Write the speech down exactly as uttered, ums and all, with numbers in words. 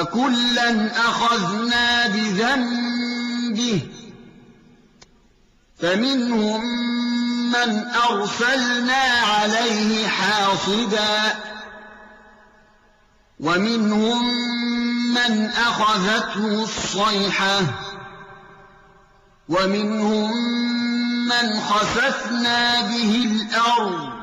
فكلا أخذنا بذنبه فمنهم من أرسلنا عليه حاصبا ومنهم من أخذته الصيحة ومنهم من خسفنا به الأرض